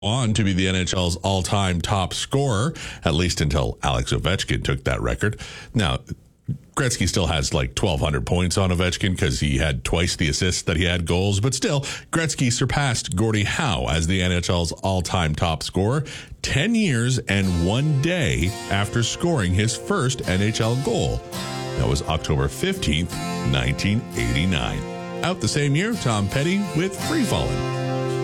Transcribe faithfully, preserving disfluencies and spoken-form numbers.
on to be the N H L's all-time top scorer, at least until Alex Ovechkin took that record. Now, Gretzky still has like twelve hundred points on Ovechkin because he had twice the assists that he had goals, but still, Gretzky surpassed Gordie Howe as the N H L's all-time top scorer ten years and one day after scoring his first N H L goal. That was October fifteenth, nineteen eighty-nine. Out the same year, Tom Petty with Free Fallin'.